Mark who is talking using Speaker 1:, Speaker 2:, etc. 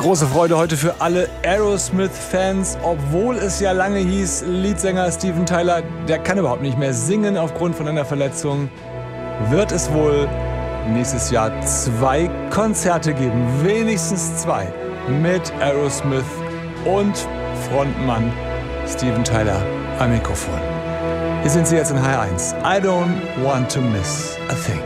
Speaker 1: Große Freude heute für alle Aerosmith-Fans, obwohl es ja lange hieß, Leadsänger Steven Tyler, der kann überhaupt nicht mehr singen aufgrund von einer Verletzung. Wird es wohl nächstes Jahr 2 Konzerte geben, wenigstens 2, mit Aerosmith und Frontmann Steven Tyler am Mikrofon. Hier sind Sie jetzt in HR1. I don't want to miss a thing.